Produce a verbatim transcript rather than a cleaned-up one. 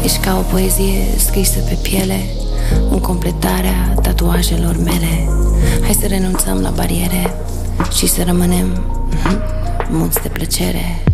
Ești ca o poezie scrisă pe piele, în completarea tatuajelor mele. Hai să renunțăm la bariere și să rămânem muți de plăcere.